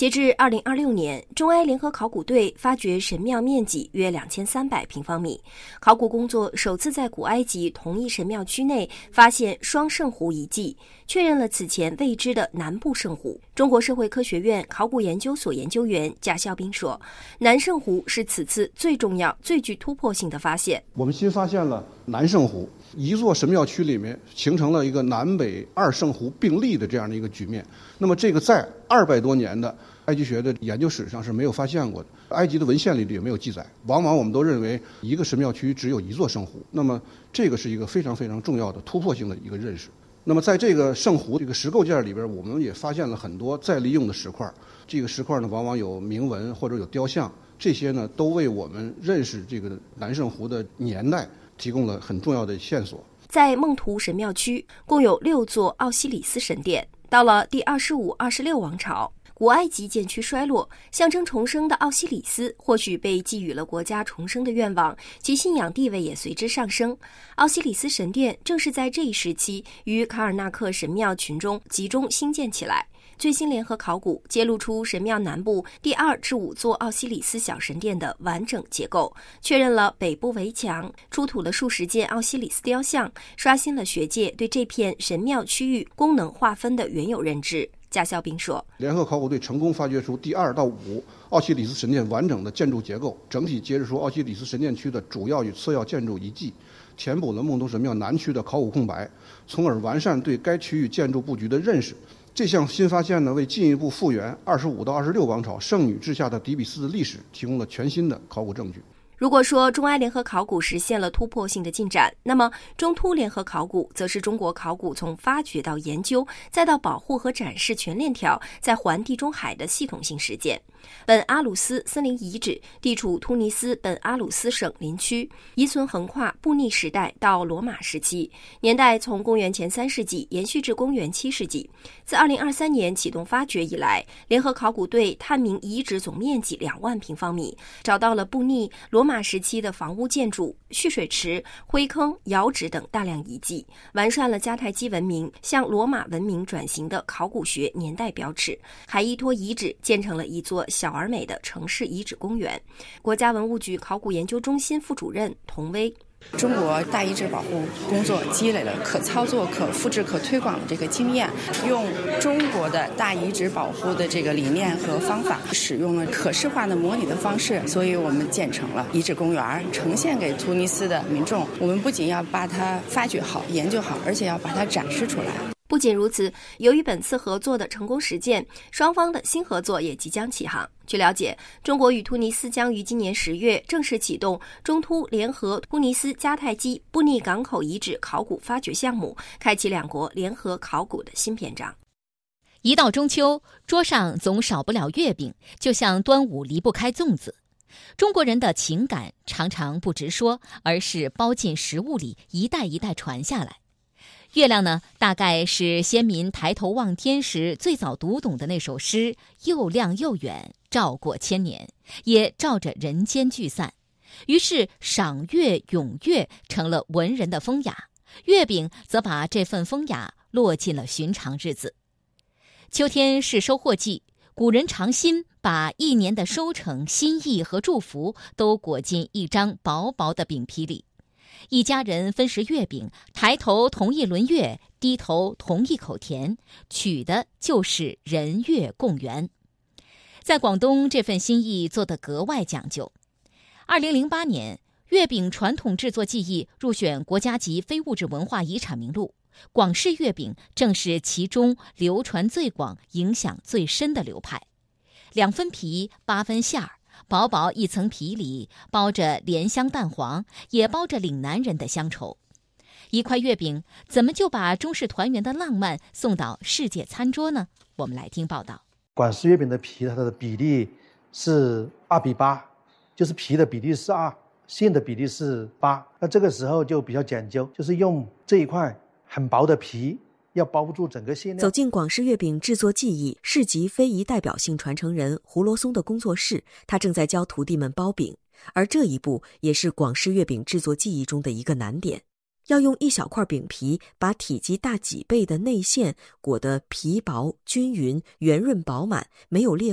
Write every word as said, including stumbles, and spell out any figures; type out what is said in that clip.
截至二零二六年，中埃联合考古队发掘神庙面积约两千三百平方米。考古工作首次在古埃及同一神庙区内发现双圣湖遗迹，确认了此前未知的南部圣湖。中国社会科学院考古研究所研究员贾孝斌说，南圣湖是此次最重要、最具突破性的发现。 我们新发现了南圣湖，一座神庙区里面形成了一个南北二圣湖并立的这样的一个局面。那么这个在二百多年的埃及学的研究史上是没有发现过的，埃及的文献里也没有记载。往往我们都认为一个神庙区只有一座圣湖，那么这个是一个非常非常重要的突破性的一个认识。那么在这个圣湖这个石构件里边，我们也发现了很多再利用的石块。这个石块呢，往往有铭文或者有雕像，这些呢都为我们认识这个南圣湖的年代提供了很重要的线索。 在孟图神庙区共有六座奥西里斯神殿，到了第二十五、二十六王朝，古埃及渐趋衰落，象征重生的奥西里斯或许被寄予了国家重生的愿望，其信仰地位也随之上升。奥西里斯神殿正是在这一时期于卡尔纳克神庙群中集中兴建起来。最新联合考古揭露出神庙南部第二至五座奥西里斯小神殿的完整结构，确认了北部围墙，出土了数十件奥西里斯雕像，刷新了学界对这片神庙区域功能划分的原有认知。贾孝斌说， 联合考古队成功发掘出第二到五奥西里斯神殿完整的建筑结构，整体揭示出奥西里斯神殿区的主要与次要建筑遗迹，填补了孟图神庙南区的考古空白，从而完善对该区域建筑布局的认识。这项新发现呢，为进一步复原二十五到二十六王朝圣女治下的底比斯的历史提供了全新的考古证据。 如果说中埃联合考古实现了突破性的进展，那么中突联合考古则是中国考古从发掘到研究再到保护和展示全链条在环地中海的系统性实践。本阿鲁斯森林遗址地处突尼斯本阿鲁斯省林区，遗存横跨布匿时代到罗马时期，年代从公元前三世纪延续至公元七世纪。自二零二三年启动发掘以来，联合考古队探明遗址总面积两万平方米，找到了布匿、罗马时期的房屋建筑、蓄水池、灰坑、窑址等大量遗迹，完善了迦太基文明向罗马文明转型的考古学年代标尺，还依托遗址建成了一座小而美的城市遗址公园。国家文物局考古研究中心副主任童威， 中国大遗址保护工作积累了可操作、可复制、可推广的这个经验，用中国的大遗址保护的这个理念和方法，使用了可视化的模拟的方式，所以我们建成了遗址公园，呈现给突尼斯的民众。我们不仅要把它发掘好、研究好，而且要把它展示出来。 不仅如此，由于本次合作的成功实践，双方的新合作也即将起航。据了解，中国与突尼斯将于今年十月正式启动中突联合突尼斯迦太基布匿港口遗址考古发掘项目，开启两国联合考古的新篇章。 一到中秋，桌上总少不了月饼，就像端午离不开粽子。中国人的情感常常不直说，而是包进食物里，一代一代传下来。月亮呢，大概是先民抬头望天时最早读懂的那首诗，又亮又远，照过千年，也照着人间聚散。于是赏月咏月成了文人的风雅，月饼则把这份风雅落进了寻常日子。秋天是收获季，古人常心把一年的收成、心意和祝福都裹进一张薄薄的饼皮里。一家人分食月饼，抬头同一轮月，低头同一口甜，取的就是人月共圆。在广东，这份心意做得格外讲究。二零零八年，月饼传统制作技艺入选国家级非物质文化遗产名录，广式月饼正是其中流传最广、影响最深的流派。两分皮，八分馅儿，薄薄一层皮里包着莲香蛋黄，也包着岭南人的乡愁。一块月饼怎么就把中式团圆的浪漫送到世界餐桌呢？我们来听报道。 广式月饼的皮，它的比例是二比八，就是皮的比例是二，馅的比例是八。那这个时候就比较讲究，就是用这一块很薄的皮，要包住整个馅料。 走进广式月饼制作技艺市级非遗代表性传承人胡罗松的工作室，他正在教徒弟们包饼，而这一步也是广式月饼制作技艺中的一个难点。要用一小块饼皮把体积大几倍的内馅裹得皮薄均匀、圆润饱满，没有裂